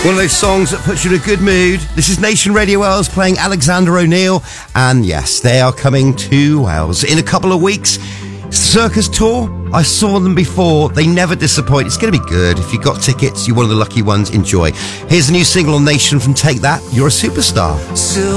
One of those songs that puts you in a good mood. This is Nation Radio Wales playing Alexander O'Neill. And yes, they are coming to Wales in a couple of weeks. Circus Tour. I saw them before. They never disappoint. It's going to be good. If you've got tickets, you're one of the lucky ones. Enjoy. Here's a new single on Nation from Take That. You're a Superstar.